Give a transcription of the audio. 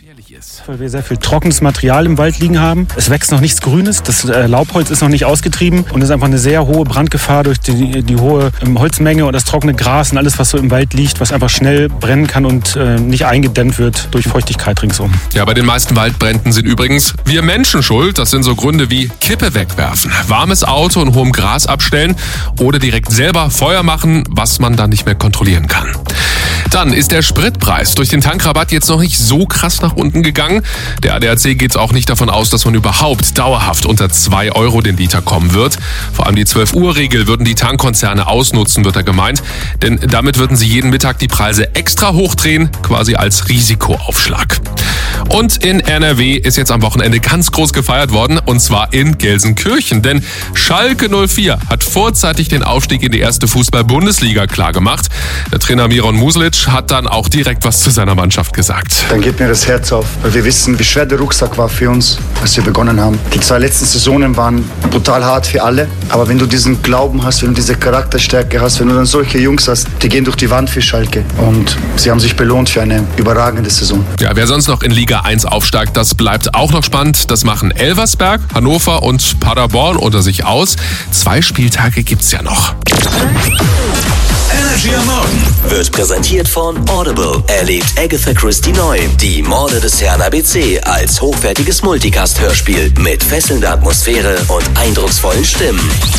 gefährlich ist. Weil wir sehr viel trockenes Material im Wald liegen haben. Es wächst noch nichts Grünes, das Laubholz ist noch nicht ausgetrieben und es ist einfach eine sehr hohe Brandgefahr durch die hohe Holzmenge und das trockene Gras und alles, was so im Wald liegt, was einfach schnell brennen kann und nicht eingedämmt wird durch Feuchtigkeit ringsum. Ja, bei den meisten Waldbränden sind übrigens wir Menschen schuld. Das sind so Gründe wie Kippe wegwerfen, warmes Auto in hohem Gras abstellen oder direkt selber Feuer machen, was man dann nicht mehr kontrollieren kann. Dann ist der Spritpreis durch den Tankrabatt jetzt noch nicht so krass nach unten gegangen. Der ADAC geht auch nicht davon aus, dass man überhaupt dauerhaft unter 2 Euro den Liter kommen wird. Vor allem die 12-Uhr-Regel würden die Tankkonzerne ausnutzen, wird da gemeint. Denn damit würden sie jeden Mittag die Preise extra hochdrehen, quasi als Risikoaufschlag. Und in NRW ist jetzt am Wochenende ganz groß gefeiert worden, und zwar in Gelsenkirchen. Denn Schalke 04 hat vorzeitig den Aufstieg in die erste Fußball-Bundesliga klargemacht. Der Trainer Miron Muslic hat dann auch direkt was zu seiner Mannschaft gesagt. Dann geht mir das Herz auf, weil wir wissen, wie schwer der Rucksack war für uns, als wir begonnen haben. Die 2 letzten Saisonen waren brutal hart für alle. Aber wenn du diesen Glauben hast, wenn du diese Charakterstärke hast, wenn du dann solche Jungs hast, die gehen durch die Wand für Schalke. Und sie haben sich belohnt für eine überragende Saison. Ja, wer sonst noch in Liga 1 aufsteigt, das bleibt auch noch spannend. Das machen Elversberg, Hannover und Paderborn unter sich aus. 2 Spieltage gibt's ja noch. Energy am Morgen wird präsentiert von Audible. Erlebt Agatha Christie neu, die Morde des Herrn ABC, als hochwertiges Multicast-Hörspiel mit fesselnder Atmosphäre und eindrucksvollen Stimmen.